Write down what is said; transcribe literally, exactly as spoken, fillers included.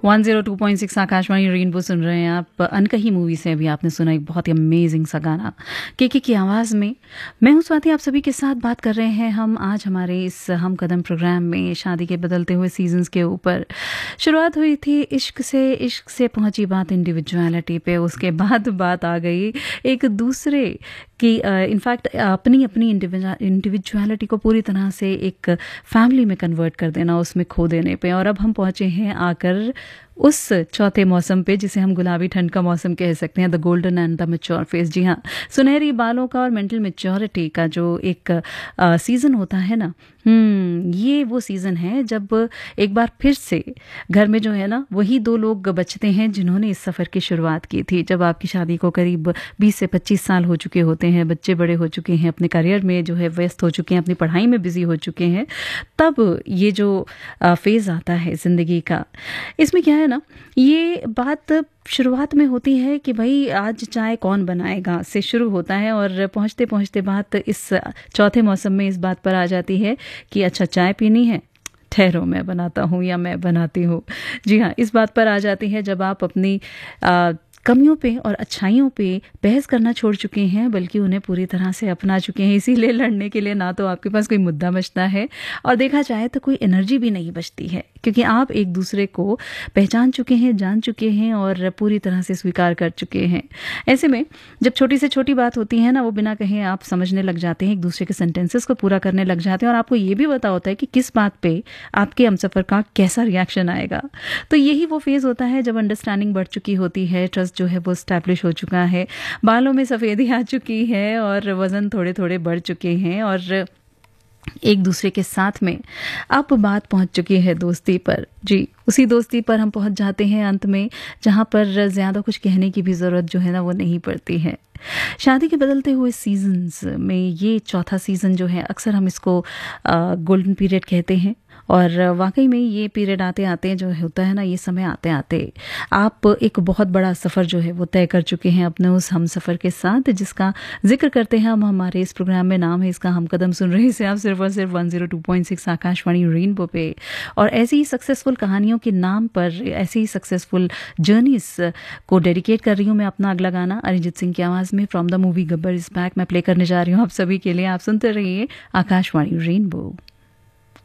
One zero two point six Akashvani rainbow सुन रहे हैं आप। अनकही मूवी से अभी आपने सुना एक बहुत ही अमेजिंग सा गाना केके की आवाज़ में। मैं हूं स्वाति, आप सभी के साथ बात कर रहे हैं हम आज हमारे इस हम कदम प्रोग्राम में शादी के बदलते हुए सीजन्स के ऊपर। शुरुआत हुई थी इश्क से, इश्क से पहुंची बात इंडिविजुअलिटी पे, उसके बाद बात आ गई एक दूसरे की, इनफैक्ट अपनी अपनी इंडिविजुअलिटी को पूरी तरह से एक फैमिली में कन्वर्ट कर देना, उसमें खो देने पे। और अब हम पहुंचे हैं आकर उस चौथे मौसम पे जिसे हम गुलाबी ठंड का मौसम कह सकते हैं, the golden and the mature phase. जी हाँ, सुनहरी बालों का और मेंटल मैच्योरिटी का जो एक सीज़न होता है ना, हम्म ये वो सीज़न है जब एक बार फिर से घर में जो है ना वही दो लोग बचते हैं जिन्होंने इस सफ़र की शुरुआत की थी। जब आपकी शादी को करीब बीस से पच्चीस साल हो चुके होते हैं, बच्चे बड़े हो चुके हैं, अपने करियर में जो है व्यस्त हो चुके हैं, अपनी पढ़ाई में बिजी हो चुके हैं, तब ये जो फेज़ आता है ज़िंदगी का, इसमें क्या है ना, ये बात शुरुआत में होती है कि भाई आज चाय कौन बनाएगा से शुरू होता है, और पहुंचते पहुंचते बात इस चौथे मौसम में इस बात पर आ जाती है कि अच्छा चाय पीनी है, ठहरो मैं बनाता हूँ या मैं बनाती हूँ। जी हाँ, इस बात पर आ जाती है जब आप अपनी आ, कमियों पे और अच्छाइयों पे बहस करना छोड़ चुके हैं, बल्कि उन्हें पूरी तरह से अपना चुके हैं। इसीलिए लड़ने के लिए ना तो आपके पास कोई मुद्दा बचता है, और देखा जाए तो कोई एनर्जी भी नहीं बचती है, क्योंकि आप एक दूसरे को पहचान चुके हैं, जान चुके हैं और पूरी तरह से स्वीकार कर चुके हैं। ऐसे में जब छोटी से छोटी बात होती है ना, वो बिना कहे आप समझने लग जाते हैं, एक दूसरे के सेंटेंसेस को पूरा करने लग जाते हैं, और आपको ये भी पता होता है कि किस बात पे आपके हमसफर का कैसा रिएक्शन आएगा। तो यही वो फेज होता है जब अंडरस्टैंडिंग बढ़ चुकी होती है, ट्रस्ट जो है वो स्टैब्लिश हो चुका है, बालों में सफेदी आ चुकी है और वजन थोड़े थोड़े बढ़ चुके हैं, और एक दूसरे के साथ में अब बात पहुंच चुकी है दोस्ती पर। जी, उसी दोस्ती पर हम पहुंच जाते हैं अंत में, जहां पर ज़्यादा कुछ कहने की भी ज़रूरत जो है ना वो नहीं पड़ती है। शादी के बदलते हुए सीजन्स में ये चौथा सीज़न जो है, अक्सर हम इसको गोल्डन पीरियड कहते हैं, और वाकई में ये पीरियड आते आते जो होता है ना, ये समय आते आते आप एक बहुत बड़ा सफ़र जो है वो तय कर चुके हैं अपने उस हम सफ़र के साथ, जिसका जिक्र करते हैं हम हमारे इस प्रोग्राम में। नाम है इसका हम कदम। सुन रहे हैं आप सिर्फ और सिर्फ one zero two point six Akashvani rainbow पे, और ऐसी ही सक्सेसफुल कहानियों के नाम पर, ऐसी ही सक्सेसफुल जर्नीज को डेडिकेट कर रही हूँ मैं अपना अगला गाना अरिजीत सिंह की आवाज़ में, from the movie Gabbar is back मैं प्ले करने जा रही हूँ आप सभी के लिए। आप सुनते रहिए आकाशवाणी रेनबो।